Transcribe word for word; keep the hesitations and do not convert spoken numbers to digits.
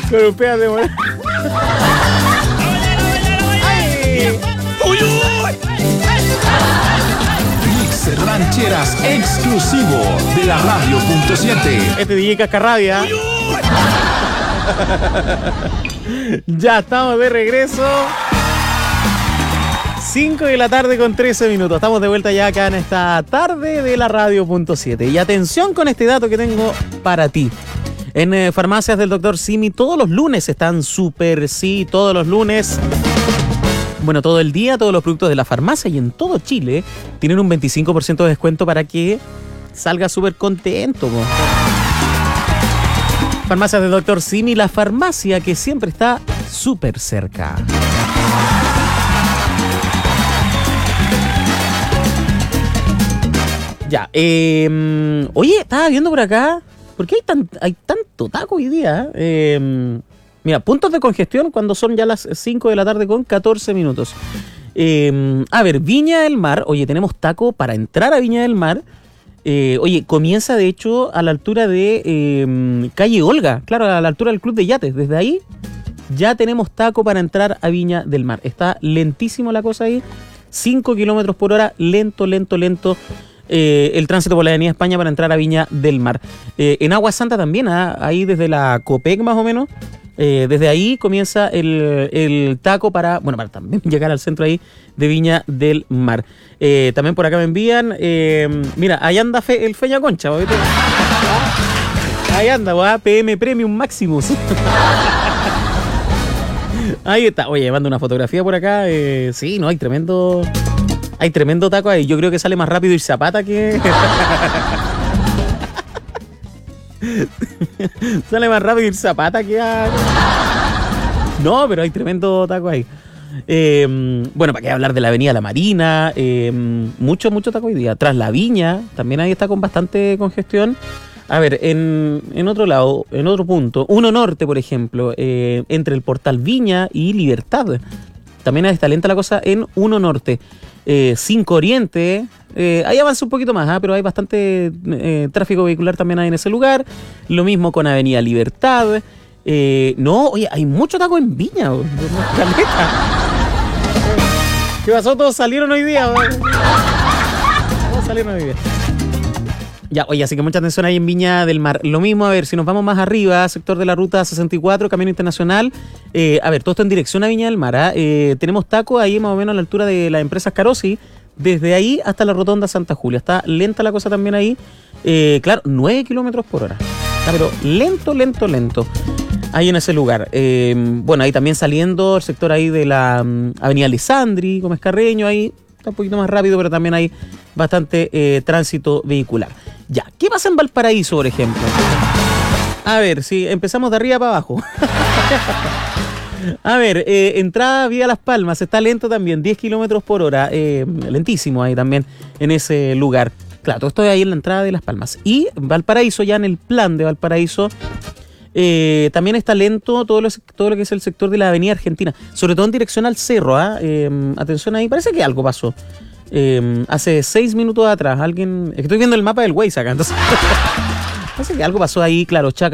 Corupea de moral. ¡Uy, uy! Mix Rancheras exclusivo de la Radio punto siete. Este D J Cascarrabia. Ya estamos de regreso. cinco de la tarde con trece minutos. Estamos de vuelta ya acá en esta tarde de la Radio punto siete. Y atención con este dato que tengo para ti. En eh, farmacias del doctor Simi todos los lunes están súper, sí, todos los lunes. Bueno, todo el día, todos los productos de la farmacia y en todo Chile tienen un veinticinco por ciento de descuento para que salga súper contento. Po. Farmacias del doctor Simi, la farmacia que siempre está súper cerca. Ya, eh, oye, estaba viendo por acá, ¿por qué hay, tan, hay tanto taco hoy día? Eh, mira, puntos de congestión cuando son ya las cinco de la tarde con catorce minutos. Eh, a ver, Viña del Mar, oye, tenemos taco para entrar a Viña del Mar. Eh, oye, comienza de hecho a la altura de eh, Calle Olga, claro, a la altura del Club de Yates. Desde ahí ya tenemos taco para entrar a Viña del Mar. Está lentísimo la cosa ahí, cinco kilómetros por hora, lento, lento, lento. Eh, el tránsito por la Avenida España para entrar a Viña del Mar. Eh, en Agua Santa también, ¿eh? Ahí desde la Copec más o menos, eh, desde ahí comienza el, el taco para, bueno, para también llegar al centro ahí de Viña del Mar. Eh, también por acá me envían, eh, mira, ahí anda Fe, el Feña Concha, ¿viste? Ahí anda, ¿va? P M Premium Maximus. Ahí está, oye, mando una fotografía por acá, eh, sí, no, hay tremendo... Hay tremendo taco ahí. Yo creo que sale más rápido ir Zapata que... sale más rápido ir Zapata que... A... No, pero hay tremendo taco ahí. Eh, bueno, para qué hablar de la Avenida La Marina. Eh, mucho, mucho taco hoy día. Tras la Viña, también ahí está con bastante congestión. A ver, en, en otro lado, en otro punto, Uno Norte, por ejemplo, eh, entre el Portal Viña y Libertad. También está lenta la cosa en Uno Norte. Eh, cinco Oriente, eh, ahí avanza un poquito más, ¿eh? Pero hay bastante eh, tráfico vehicular también ahí en ese lugar. Lo mismo con Avenida Libertad. Eh, no, oye, hay mucho taco en Viña. ¿Qué pasó? Todos salieron hoy día. ¿Verdad? Todos salieron hoy día. Ya, oye, así que mucha atención ahí en Viña del Mar. Lo mismo, a ver, si nos vamos más arriba, sector de la ruta sesenta y cuatro, Camino Internacional. Eh, a ver, todo esto en dirección a Viña del Mar. ¿eh? Eh, tenemos taco ahí más o menos a la altura de las empresas Carosi. Desde ahí hasta la rotonda Santa Julia. Está lenta la cosa también ahí. Eh, claro, nueve kilómetros por hora. Está, pero lento, lento, lento. Ahí en ese lugar. Eh, bueno, ahí también saliendo el sector ahí de la um, Avenida Lisandri, Gómez Carreño, ahí está un poquito más rápido, pero también hay bastante eh, tránsito vehicular. Ya, ¿qué pasa en Valparaíso, por ejemplo? A ver, si empezamos de arriba para abajo. A ver, eh, entrada vía Las Palmas, está lento también, diez kilómetros por hora, eh, lentísimo ahí también en ese lugar. Claro, estoy ahí en la entrada de Las Palmas. Y Valparaíso, ya en el plan de Valparaíso, eh, también está lento todo lo, todo lo que es el sector de la Avenida Argentina, sobre todo en dirección al cerro. ¿eh? Eh, atención ahí, parece que algo pasó. Eh, hace seis minutos atrás, alguien... Estoy viendo el mapa del Waze acá, entonces... parece que algo pasó ahí, claro, Chaca.